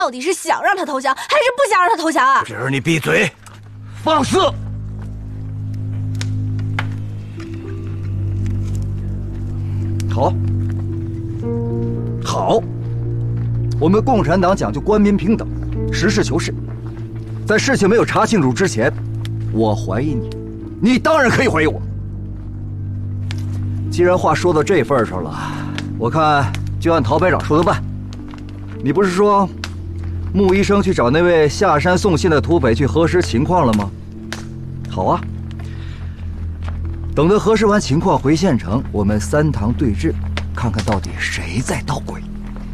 到底是想让他投降，还是不想让他投降啊？ 只是你闭嘴，放肆！ 好，好，我们共产党讲究官民平等，实事求是。在事情没有查清楚之前，我怀疑你，你当然可以怀疑我。既然话说到这份上了，我看就按陶排长说的办。你不是说穆医生去找那位下山送信的土匪去核实情况了吗？好啊，等他核实完情况回县城，我们3堂对质，看看到底谁在捣鬼。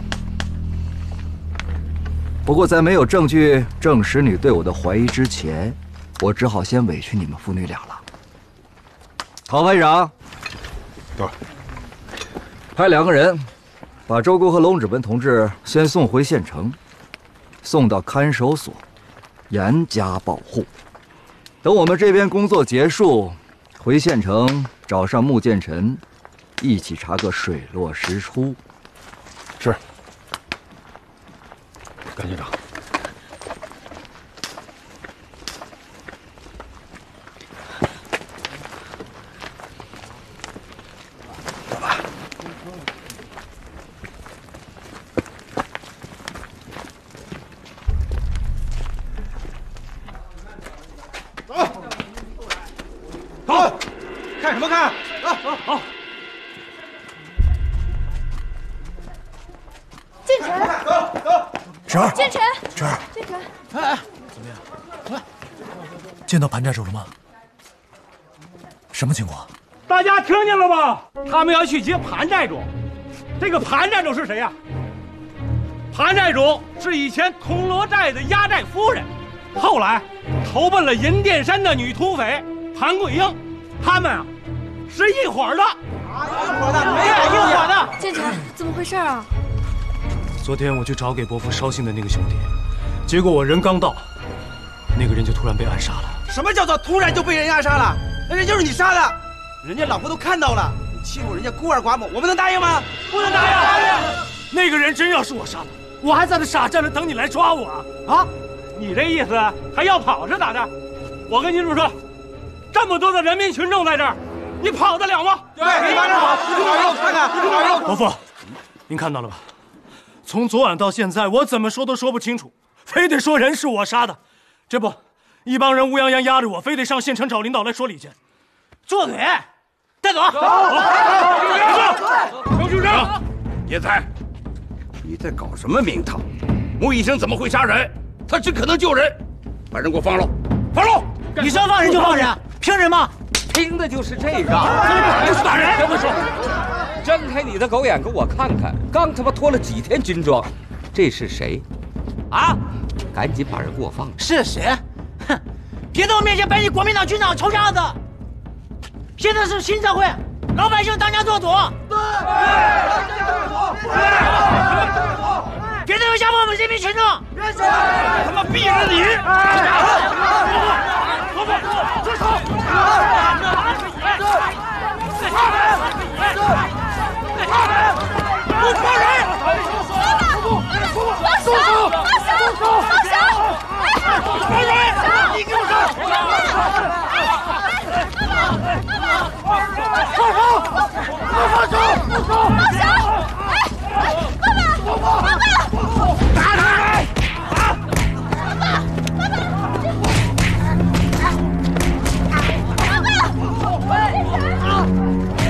不过在没有证据证实你对我的怀疑之前，我只好先委屈你们父女俩了。陶排长， 对， 派2个人把周公和龙志文同志先送回县城，送到看守所，严加保护。等我们这边工作结束，回县城找上穆建臣，一起查个水落石出。 是，甘县长。 看什么看？ 好。 建成， 晨儿， 建成， 晨儿， 建成， 哎，怎么样？见到潘寨主了吗？什么情况？ 大家听见了吧？他们要去接潘寨主。这个潘寨主是谁呀？潘寨主是以前铜锣寨的压寨夫人，后来投奔了银殿山的女土匪潘桂英。他们啊，是一伙的。一伙的。 建成，怎么回事啊？ 昨天我去找给伯父捎信的那个兄弟，结果我人刚到，那个人就突然被暗杀了。 什么叫做突然就被人暗杀了？那人就是你杀的，人家老婆都看到了，你欺负人家孤儿寡母，我们能答应吗？ 不能答应。 那个人真要是我杀的，我还在那傻站着等你来抓我啊！ 你这意思还要跑是咋的？我跟您说，这么多的人民群众在这儿，你跑得了吗？ 对，你往这跑，你往右看看，你往右。 伯父，您看到了吧？从昨晚到现在，我怎么说都说不清楚，非得说人是我杀的。这不，一帮人乌泱泱压着我，非得上县城找领导来说理去。 坐腿，带走。 程局长，叶才，你在搞什么名堂？穆医生怎么会杀人？他只可能救人。把人给我放了，放了！ 你说放人就放人，凭什么？ 凭的就是这个。 不是打人！ 这么说。 睁开你的狗眼给我看看，刚他妈脱了几天军装，这是谁？啊！赶紧把人给我放了。 是谁？哼！别在我面前摆你国民党军长臭样子！现在是新社会，老百姓当家做主。对，当家做主。别这么吓唬我们人民群众！别说，他妈毙了你！伯父，住手！不抓人！